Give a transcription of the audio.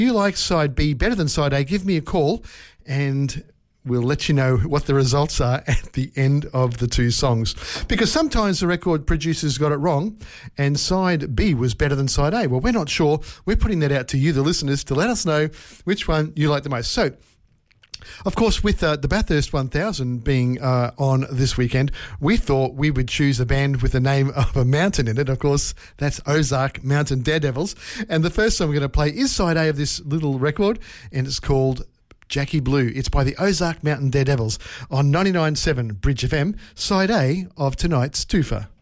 you like side B better than side A, give me a call and we'll let you know what the results are at the end of the two songs. Because sometimes the record producers got it wrong and side B was better than side A. Well, we're not sure. We're putting that out to you, the listeners, to let us know which one you like the most. So, of course, with the Bathurst 1000 being on this weekend, we thought we would choose a band with the name of a mountain in it. Of course, that's Ozark Mountain Daredevils. And the first song we're going to play is side A of this little record, and it's called Jackie Blue. It's by the Ozark Mountain Daredevils on 99.7 Bridge FM, side A of tonight's twofer.